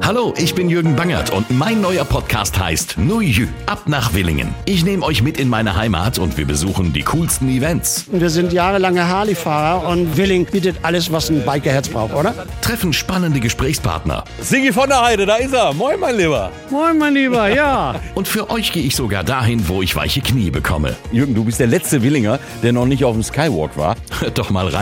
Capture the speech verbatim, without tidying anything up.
Hallo, ich bin Jürgen Bangert und mein neuer Podcast heißt Nu Jü, ab nach Willingen. Ich nehme euch mit in meine Heimat und wir besuchen die coolsten Events. Wir sind jahrelange Harley-Fahrer und Willingen bietet alles, was ein Bikerherz braucht, oder? Treffen spannende Gesprächspartner. Sigi von der Heide, da ist er. Moin, mein Lieber. Moin, mein Lieber, ja. Und für euch gehe ich sogar dahin, wo ich weiche Knie bekomme. Jürgen, du bist der letzte Willinger, der noch nicht auf dem Skywalk war. Hört doch mal rein.